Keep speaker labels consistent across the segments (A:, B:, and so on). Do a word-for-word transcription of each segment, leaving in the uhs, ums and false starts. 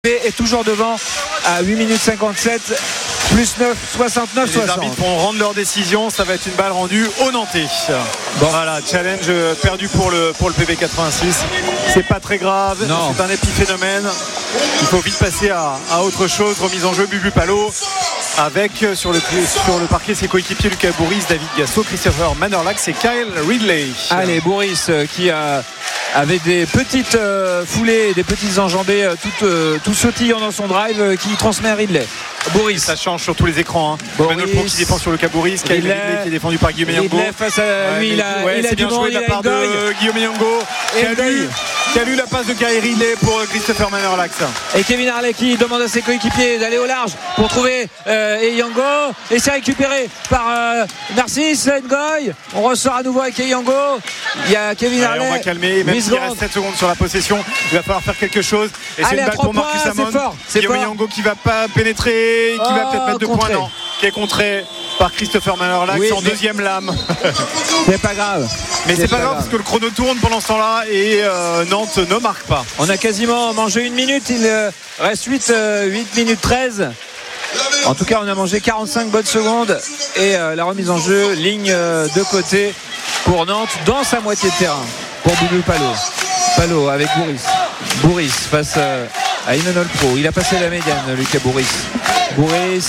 A: est toujours devant à huit minutes cinquante-sept, plus neuf, soixante-neuf soixante.
B: Les arbitres vont rendre leur décision, ça va être une balle rendue au Nantais. Bon. Voilà, challenge perdu pour le, pour le P B quatre-vingt-six. C'est pas très grave, non. C'est un épiphénomène. Il faut vite passer à, à autre chose. Remise en jeu, Bubu Palot avec sur le, sur le parquet ses coéquipiers Lucas Bourris, David Gasso, Christopher Manorlax et Kyle Ridley.
A: Allez, Bourris euh, qui a avec des petites euh, foulées, des petites enjambées, euh, tout, euh, tout sautillant dans son drive, euh, qui transmet à Ridley. Bourris.
B: Ça change sur tous les écrans. Hein. Manuel Pro qui défend sur Lucas Bourris, Kyle Ridley qui est défendu par Guillaume Yango.
A: Face à lui, ouais, il a,
B: ouais,
A: il a
B: c'est
A: du
B: bien joué de la part de Guillaume Yango. Qui a, lu, qui a lu la passe de Kyle Ridley pour Christopher Manorlax.
A: Et Kevin Harley qui demande à ses coéquipiers d'aller au large pour trouver euh, Eyango. Et c'est récupéré par euh, Narcisse Ngoy. On ressort à nouveau avec Eyango. Il y a Kevin Harley.
B: On va calmer, même s'il reste sept secondes sur la possession, il va falloir faire quelque chose. Et c'est une balle pour Marcus Amon. Guillaume Yango qui va pas pénétrer, qui oh, va peut-être mettre deux points, non, qui est contré par Christopher Manorlax, oui, en deuxième lame.
A: C'est pas grave.
B: Mais c'est, c'est pas, pas grave, grave parce que le chrono tourne pendant ce temps-là et euh, Nantes ne marque pas.
A: On a quasiment mangé une minute, il reste huit, euh, huit minutes treize. En tout cas, on a mangé quarante-cinq bonnes secondes et euh, la remise en jeu, ligne euh, de côté pour Nantes dans sa moitié de terrain. Pour Bubu Palot. Palot avec Bourris. Bourris face euh, à Emmanuel Pro. Il a passé la médiane, Lucas Bourris. Bourris.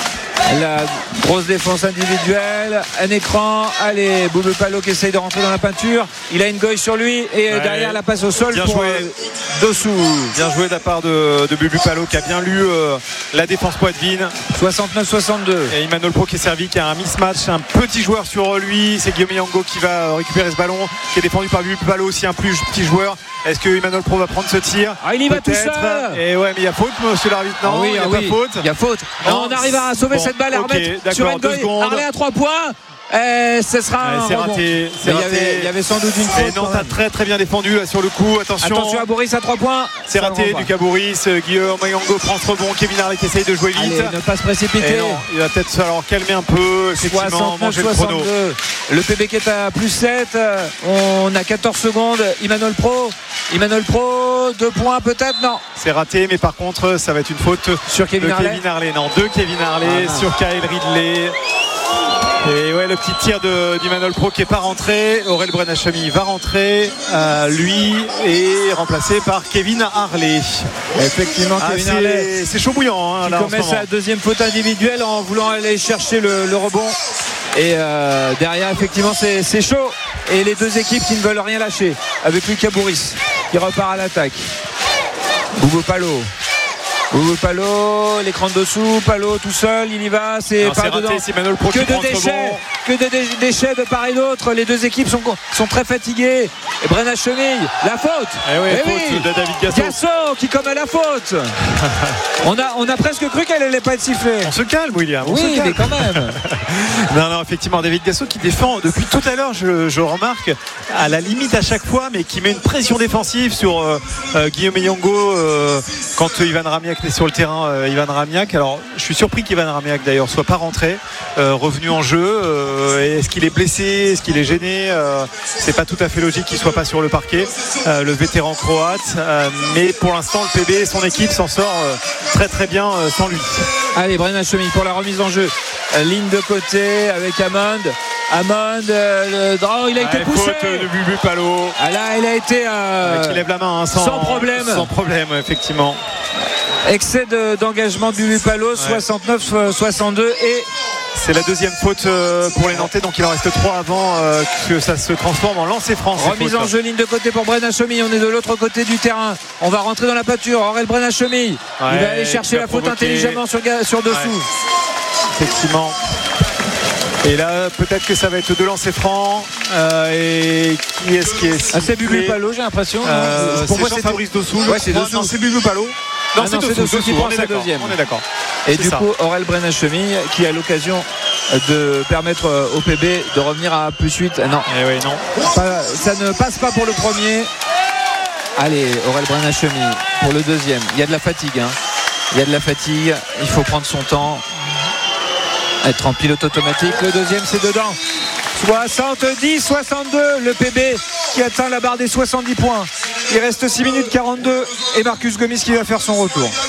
A: La grosse défense individuelle, un écran. Allez, Bubu Palot qui essaye de rentrer dans la peinture. Il a une goye sur lui et ouais, derrière la passe au sol
B: bien
A: pour
B: joué.
A: Euh, Dossou.
B: Bien joué de la part de, de Bubu Palot qui a bien lu euh, la défense poitevine.
A: soixante-neuf soixante-deux.
B: Et Emmanuel Pro qui est servi, qui a un mismatch, un petit joueur sur lui. C'est Guillaume Yango qui va récupérer ce ballon, qui est défendu par Bubu Palot aussi, un plus petit joueur. Est-ce que Emmanuel Pro va prendre ce tir?
A: Ah, il y va tout seul.
B: Et ouais, mais il y a faute, monsieur l'arbitre. Non,
A: ah oui,
B: il n'y a
A: ah
B: pas
A: oui.
B: faute.
A: Il y a faute. Non, on arrive à sauver bon, cette balle et okay, remettre sur Ngoy. Harley à trois points. Et ce sera
B: ouais,
A: un
B: c'est raté, c'est
A: il, y avait, il y avait sans doute une faute.
B: Et Nantes a très très bien défendu là sur le coup. Attention,
A: attention à Bourris à trois points.
B: C'est raté. Lucas Bourris, Guillaume Yango prend ce rebond. Kevin Harley qui essaye de jouer vite.
A: Allez, ne pas se précipiter.
B: Non, il va peut-être falloir calmer un peu. Effectivement, manger le chrono.
A: Le P B qui est à plus sept. On a quatorze secondes. Emmanuel Pro. Emmanuel Pro, deux points peut-être. Non.
B: C'est raté, mais par contre, ça va être une faute
A: sur Kevin
B: de
A: Harley.
B: Kevin Harley. Non, de Kevin Harley ah, sur Kyle Ridley. Et ouais, le petit tir de d'Emmanuel Pro qui n'est pas rentré. Aurel Brenachemi va rentrer. Euh, lui est remplacé par Kevin Harley.
A: Effectivement,
B: ah,
A: Kevin
B: c'est,
A: Harley.
B: C'est chaud bouillant. Hein,
A: qui
B: là,
A: commet sa deuxième faute individuelle en voulant aller chercher le, le rebond. Et euh, derrière, effectivement, c'est, c'est chaud. Et les deux équipes qui ne veulent rien lâcher. Avec Lucas Bourris qui repart à l'attaque. Bubu Palot. Bubu Palot, l'écran de dessous, Palot tout seul, il y va, c'est
B: non,
A: pas
B: c'est
A: dedans.
B: Raté, c'est Manuel Pro
A: que
B: qui
A: de déchets, que de dé- déchets de part et d'autre. Les deux équipes sont, sont très fatiguées. Et Brenna Chemille, la faute.
B: Eh oui,
A: eh
B: faute
A: oui.
B: de David Gasso.
A: Gasso qui commet la faute. on a, on a presque cru qu'elle allait pas être sifflée.
B: On se calme, William. On
A: oui,
B: se calme.
A: Mais quand même.
B: non, non, effectivement, David Gasso qui défend depuis tout à l'heure. Je, je remarque à la limite à chaque fois, mais qui met une pression défensive sur euh, euh, Guillaume Yango euh, quand euh, Ivan Ramiak est sur le terrain. Euh, Ivan Ramiak, alors je suis surpris qu'Ivan Ramiak d'ailleurs soit pas rentré, euh, revenu en jeu. Euh, est-ce qu'il est blessé, est-ce qu'il est gêné? euh, C'est pas tout à fait logique qu'il soit pas sur le parquet, euh, le vétéran croate. Euh, mais pour l'instant, le P B et son équipe s'en sort euh, très très bien euh, sans lui.
A: Allez, Brenna Chemille pour la remise en jeu. Euh, ligne de côté avec Amond. Amond, euh, le... oh, il a été
B: ah,
A: poussé.
B: Faute de Bubu Palot.
A: Ah là, il a été euh,
B: qui lève la main hein, sans,
A: sans problème.
B: Sans problème, effectivement.
A: Excès de, d'engagement du Bubu Palot, ouais. soixante-neuf soixante-deux et
B: c'est la deuxième faute pour les Nantais, donc il en reste trois avant euh, que ça se transforme en lancer franc.
A: Remise en jeu, ligne de côté pour Brenna Chemille. On est de l'autre côté du terrain. On va rentrer dans la pâture. Aurel Brenna Chemille. Ouais, il va aller chercher la faute provoquer. Intelligemment sur, sur dessous.
B: Ouais. Effectivement. Et là, peut-être que ça va être deux lancers francs. Euh, et qui est-ce qui est
A: ah, c'est Bubu Palot, j'ai l'impression.
B: Euh,
A: pour
B: c'est
A: moi,
B: Jean-Fabrice Dossou.
A: Ouais, c'est Dossou.
B: Non, c'est Bubu Palot. Non,
A: ah
B: c'est,
A: non,
B: Dossou,
A: c'est Dossou qui prend sa deuxième.
B: On est d'accord.
A: Et
B: c'est
A: du
B: ça.
A: coup, Aurel Brenna Chemille qui a l'occasion de permettre au P B de revenir à plus huit. Non,
B: eh oui, non.
A: Pas, ça ne passe pas pour le premier. Allez, Aurel Brenna Chemille pour le deuxième. Il y a de la fatigue. Hein. Il y a de la fatigue. Il faut prendre son temps. Être en pilote automatique. Le deuxième, c'est dedans. soixante-dix soixante-deux. Le P B qui atteint la barre des soixante-dix points. Il reste six minutes quarante-deux et Marcus Gomis qui va faire son retour.